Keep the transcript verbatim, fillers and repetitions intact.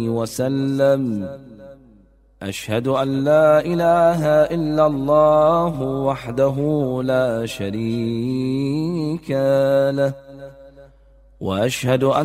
وسلم. أشهد أن لا إله إلا الله وحده لا شريك له، وأشهد أن